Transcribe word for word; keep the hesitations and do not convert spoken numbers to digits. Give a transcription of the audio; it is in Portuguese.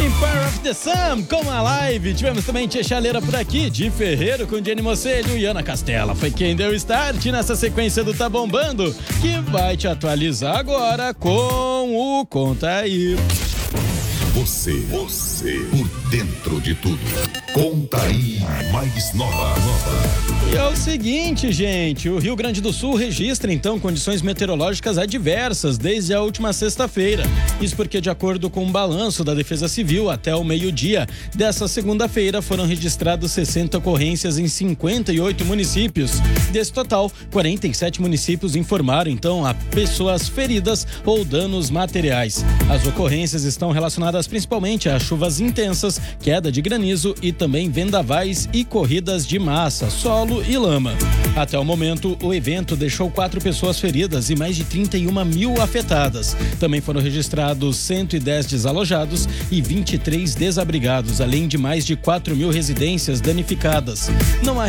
Empire of the Sun com a live. Tivemos também Tia Chaleira por aqui, de Ferreiro com Jenny Mocelho e Ana Castela. Foi quem deu start nessa sequência do Tá Bombando, que vai te atualizar agora com o Conta Aí. Você, você, por dentro de tudo. Conta Aí, mais nova, nova. E é o seguinte, gente, o Rio Grande do Sul registra, então, condições meteorológicas adversas desde a última sexta-feira. Isso porque, de acordo com o balanço da Defesa Civil, até o meio-dia dessa segunda-feira foram registrados sessenta ocorrências em cinquenta e oito municípios. Desse total, quarenta e sete municípios informaram, então, a pessoas feridas ou danos materiais. As ocorrências estão relacionadas principalmente a chuvas intensas, queda de granizo e também vendavais e corridas de massa, solo e lama. Até o momento, o evento deixou quatro pessoas feridas e mais de trinta e uma mil afetadas. Também foram registrados cento e dez desalojados e vinte e três desabrigados, além de mais de quatro mil residências danificadas. Não há